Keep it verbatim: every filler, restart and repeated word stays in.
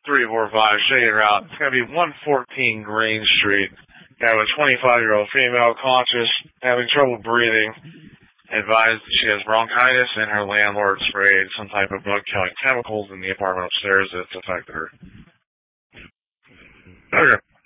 three four five Shady Route. It's going to be one fourteen Green Street. You have a twenty-five-year-old female conscious, having trouble breathing. Advised that she has bronchitis and her landlord sprayed some type of bug-killing chemicals in the apartment upstairs that's affected her. Okay.